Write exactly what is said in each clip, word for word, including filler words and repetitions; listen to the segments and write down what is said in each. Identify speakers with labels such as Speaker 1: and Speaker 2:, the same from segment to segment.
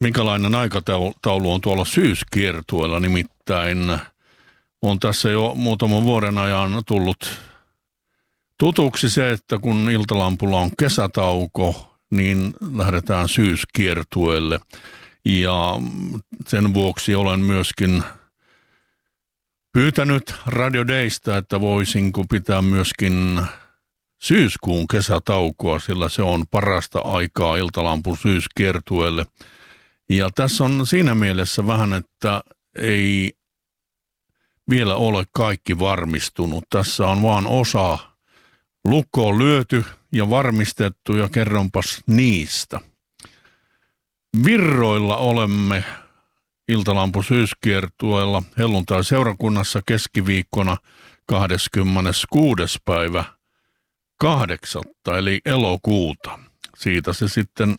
Speaker 1: minkälainen aikataulu on tuolla syyskiertueella, nimittäin on tässä jo muutaman vuoden ajan tullut tutuksi se, että kun Iltalampulla on kesätauko, niin lähdetään syyskiertueelle. Ja sen vuoksi olen myöskin pyytänyt Radio Daysta, että voisinko pitää myöskin syyskuun kesätaukoa, sillä se on parasta aikaa Iltalampun syyskiertueelle. Ja tässä on siinä mielessä vähän, että ei vielä ole kaikki varmistunut. Tässä on vaan osa lukkoon lyöty ja varmistettu, ja kerronpas niistä. Virroilla olemme Iltalampun syyskiertueella helluntai-seurakunnassa keskiviikkona kahdeskymmeneskuudes päivä kahdeksatta eli elokuuta. Siitä se sitten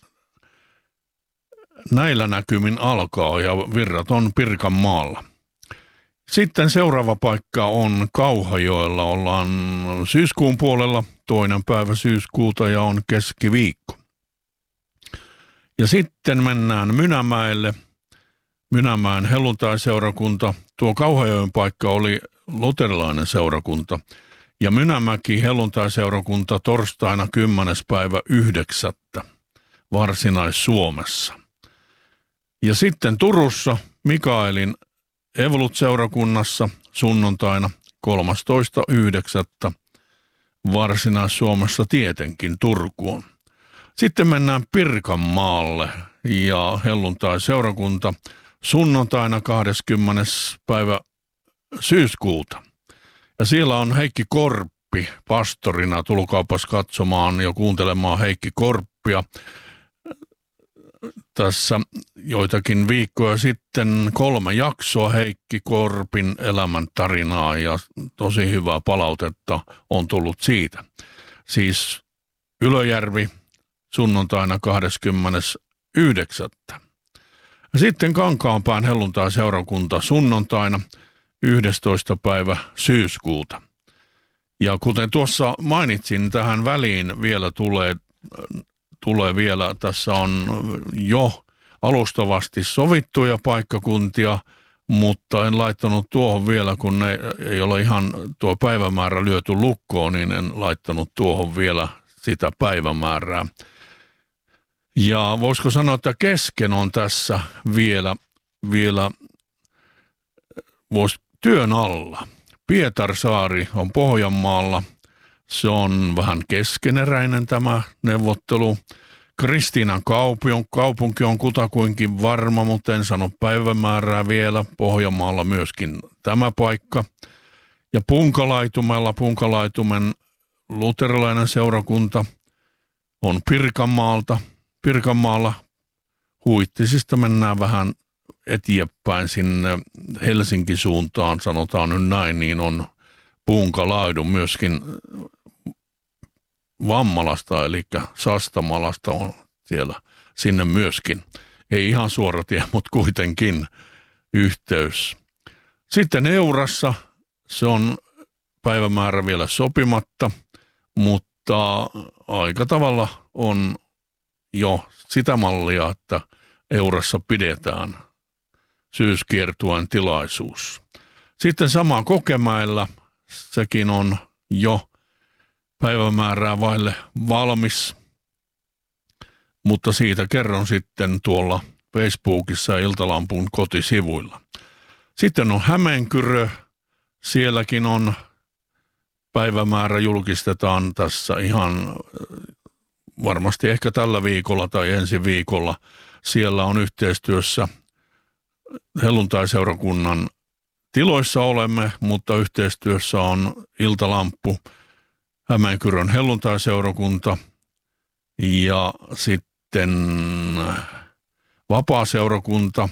Speaker 1: näillä näkymin alkaa, ja virrat on Pirkanmaalla. Sitten seuraava paikka on Kauhajoella. Ollaan syyskuun puolella, toinen päivä syyskuuta, ja on keskiviikko. Ja sitten mennään Mynämäelle. Mynämäen helluntai-seurakunta. Tuo Kauhajoen paikka oli luterilainen seurakunta. Ja Mynämäki helluntai-seurakunta torstaina kymmenes päivä yhdeksättä Varsinais-Suomessa. Ja sitten Turussa Mikaelin Evolut-seurakunnassa sunnuntaina kolmastoista yhdeksättä Varsinais-Suomessa tietenkin Turkuun. Sitten mennään Pirkanmaalle ja helluntai-seurakunta sunnuntaina kahdeskymmenes päivä syyskuuta. Ja siellä on Heikki Korppi pastorina. Tulkaapas katsomaan ja kuuntelemaan Heikki Korppia. Tässä joitakin viikkoja sitten kolme jaksoa Heikki Korpin elämäntarinaa, ja tosi hyvää palautetta on tullut siitä. Siis Ylöjärvi sunnuntaina kahdeskymmenes yhdeksättä Sitten Kankaanpään helluntai-seurakunta sunnuntaina yhdestoista päivä syyskuuta. Ja kuten tuossa mainitsin, tähän väliin vielä tulee, tulee vielä, tässä on jo alustavasti sovittuja paikkakuntia, mutta en laittanut tuohon vielä, kun ne ei ole ihan tuo päivämäärä lyöty lukkoon, niin en laittanut tuohon vielä sitä päivämäärää. Ja voisiko sanoa, että kesken on tässä vielä, vielä vois, työn alla. Pietarsaari on Pohjanmaalla. Se on vähän keskeneräinen tämä neuvottelu. Kristiinan kaupunki, kaupunki on kutakuinkin varma, mutta en sano päivämäärää vielä. Pohjanmaalla myöskin tämä paikka. Ja Punkalaitumella, Punkalaitumen luterilainen seurakunta on Pirkanmaalta. Pirkanmaalla Huittisista mennään vähän eteenpäin sinne Helsingin suuntaan, sanotaan nyt näin, niin on Punkalaidun myöskin Vammalasta, eli Sastamalasta on siellä sinne myöskin. Ei ihan suora tie, mutta kuitenkin yhteys. Sitten Eurassa, se on päivämäärä vielä sopimatta, mutta aika tavalla on jo sitä mallia, että Eurassa pidetään syyskiertueen tilaisuus. Sitten sama Kokemäellä, sekin on jo päivämäärää vaille valmis, mutta siitä kerron sitten tuolla Facebookissa ja Iltalampun kotisivuilla. Sitten on Hämeenkyrö, sielläkin on päivämäärä, julkistetaan tässä ihan varmasti ehkä tällä viikolla tai ensi viikolla. Siellä on yhteistyössä helluntai-seurakunnan tiloissa olemme, mutta yhteistyössä on Iltalamppu, Hämeenkyrön helluntai-seurakunta ja sitten vapaa-seurakunta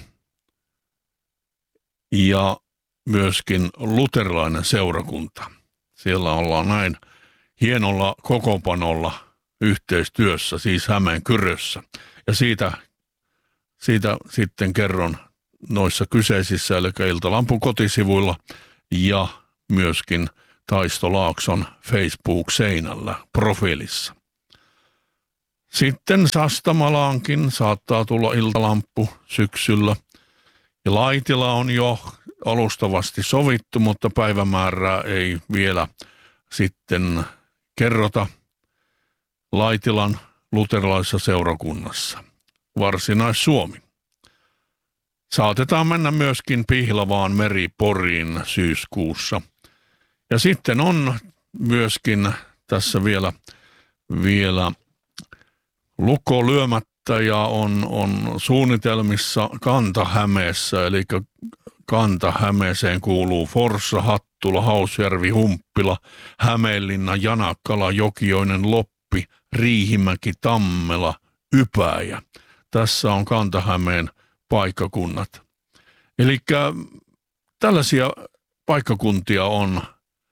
Speaker 1: ja myöskin luterilainen seurakunta. Siellä ollaan näin hienolla kokoonpanolla yhteistyössä, siis Hämeenkyrössä. Ja siitä, siitä sitten kerron noissa kyseisissä, eli Iltalampun kotisivuilla ja myöskin Taisto Laakson Facebook-seinällä profiilissa. Sitten Sastamalaankin saattaa tulla iltalamppu syksyllä. Ja Laitila on jo alustavasti sovittu, mutta päivämäärää ei vielä sitten kerrota Laitilan luterilaisessa seurakunnassa. Varsinais-Suomi. Saatetaan mennä myöskin Pihlavaan Meri-Poriin syyskuussa. Ja sitten on myöskin tässä vielä, vielä lukko lyömättä ja on, on suunnitelmissa Kanta-Hämeessä, eli Kanta-Hämeeseen kuuluu Forssa, Hattula, Hausjärvi, Humppila, Hämeenlinna, Janakkala, Jokioinen, Loppi, Riihimäki, Tammela, Ypäjä. Tässä on Kanta-Hämeen paikkakunnat. Eli tällaisia paikkakuntia on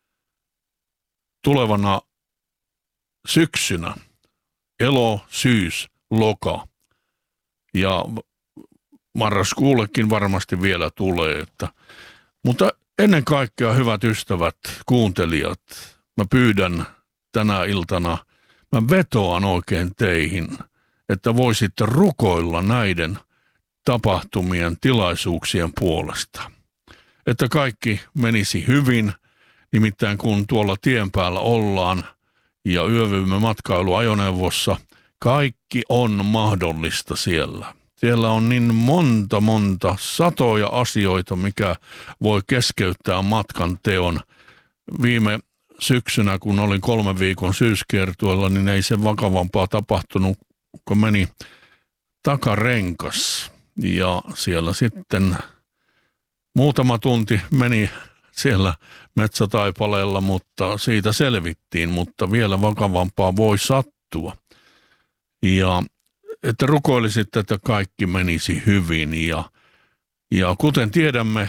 Speaker 1: tulevana syksynä. Elo, syys, loka ja marraskuullekin varmasti vielä tulee. Että, mutta ennen kaikkea, hyvät ystävät, kuuntelijat, mä pyydän tänä iltana, mä vetoan oikein teihin, että voisitte rukoilla näiden tapahtumien, tilaisuuksien puolesta. Että kaikki menisi hyvin, nimittäin kun tuolla tien päällä ollaan ja yövymme matkailuajoneuvossa, kaikki on mahdollista siellä. Siellä on niin monta, monta, satoja asioita, mikä voi keskeyttää matkan teon. Viime syksynä, kun olin kolmen viikon syyskiertueella, niin ei se vakavampaa tapahtunut, kun meni takarenkas. Ja siellä sitten muutama tunti meni siellä metsätaipaleella, mutta siitä selvittiin, mutta vielä vakavampaa voi sattua. Ja että rukoilisitte, että kaikki menisi hyvin. Ja, ja kuten tiedämme,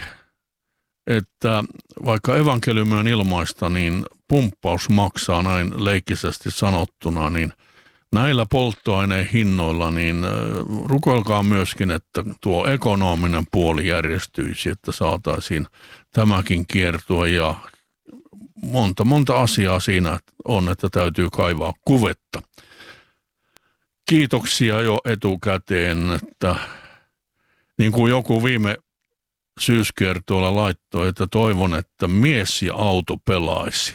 Speaker 1: että vaikka evankeliumi on ilmaista, niin pumppaus maksaa näin leikkisesti sanottuna, niin näillä polttoaineen hinnoilla, niin rukoilkaa myöskin, että tuo ekonominen puoli järjestyisi, että saataisiin tämäkin kiertua ja monta, monta asiaa siinä on, että täytyy kaivaa kuvetta. Kiitoksia jo etukäteen, että niin kuin joku viime syyskiertueella laittoi, että toivon, että mies ja auto pelaisi.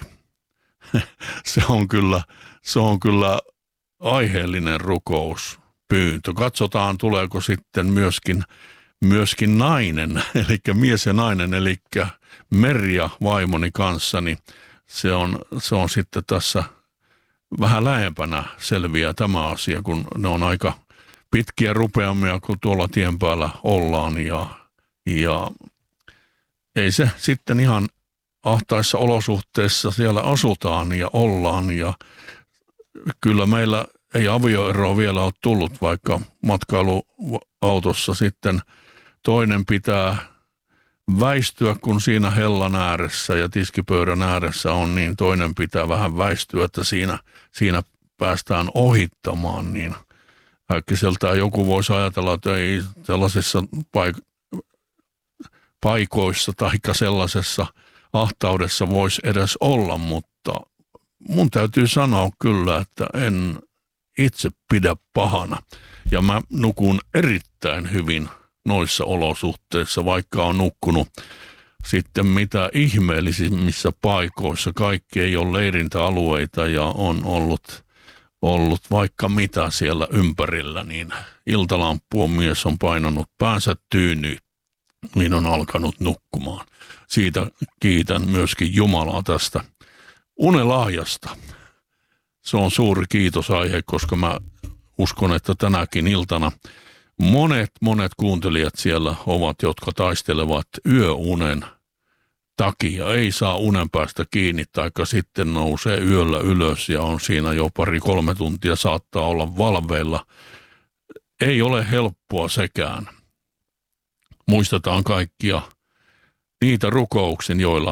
Speaker 1: se on kyllä, se on kyllä aiheellinen rukouspyyntö. Katsotaan, tuleeko sitten myöskin, myöskin nainen, eli mies ja nainen, eli Merja vaimoni kanssa, niin se on, se on sitten tässä vähän lähempänä selviää tämä asia, kun ne on aika pitkiä rupeamia, kun tuolla tien päällä ollaan ja, ja ei se sitten ihan ahtaissa olosuhteissa siellä asutaan ja ollaan ja kyllä meillä ei avioeroa vielä ole tullut, vaikka matkailuautossa sitten toinen pitää väistyä, kun siinä hellan ääressä ja tiskipöydän ääressä on, niin toinen pitää vähän väistyä, että siinä, siinä päästään ohittamaan, niin äkkiseltään joku voisi ajatella, että ei sellaisissa paik- paikoissa tai sellaisessa ahtaudessa voisi edes olla, mutta mun täytyy sanoa kyllä, että en itse pidä pahana ja mä nukun erittäin hyvin noissa olosuhteissa, vaikka on nukkunut sitten mitä ihmeellisimmissä paikoissa. Kaikki ei ole leirintäalueita ja on ollut, ollut vaikka mitä siellä ympärillä, niin iltalampuun mies on painanut päänsä tyynyyn, niin on alkanut nukkumaan. Siitä kiitän myöskin Jumalaa tästä unelahjasta. Se on suuri kiitosaihe, koska mä uskon, että tänäkin iltana monet, monet kuuntelijat siellä ovat, jotka taistelevat yöunen takia. Ei saa unen päästä kiinni, taikka sitten nousee yöllä ylös ja on siinä jo pari-kolme tuntia, saattaa olla valveilla. Ei ole helppoa sekään. Muistetaan kaikkia niitä rukouksia, joilla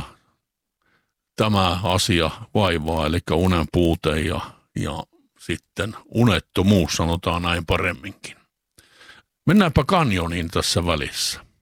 Speaker 1: tämä asia vaivaa, eli unen puute ja, ja sitten unettomuus, sanotaan näin paremminkin. Mennäänpä kanjoniin tässä välissä.